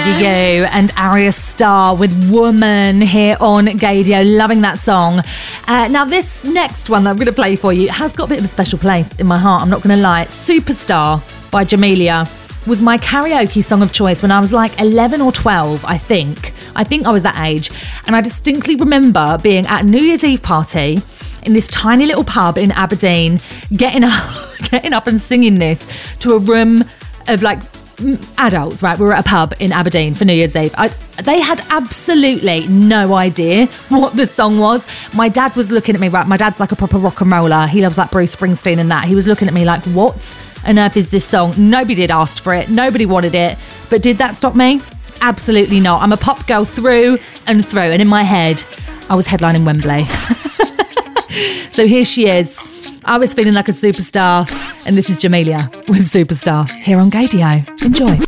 Maggie Goo and Arya Starr with Woman here on Gaydio. Loving that song. Now, this next one that I'm going to play for you has got a bit of a special place in my heart. I'm not going to lie. Superstar by Jamelia was my karaoke song of choice when I was like 11 or 12, I think. I think I was that age. And I distinctly remember being at a New Year's Eve party in this tiny little pub in Aberdeen, getting up and singing this to a room of like adults, right? We were at a pub in Aberdeen for New Year's Eve. They had absolutely no idea what the song was. My dad was looking at me, right? My dad's like a proper rock and roller. He loves like Bruce Springsteen and that. He was looking at me like, what on earth is this song? Nobody did ask for it. Nobody wanted it. But did that stop me? Absolutely not. I'm a pop girl through and through. And in my head, I was headlining Wembley. So here she is. I was feeling like a superstar, and this is Jamelia with Superstar here on Gaydio. Enjoy.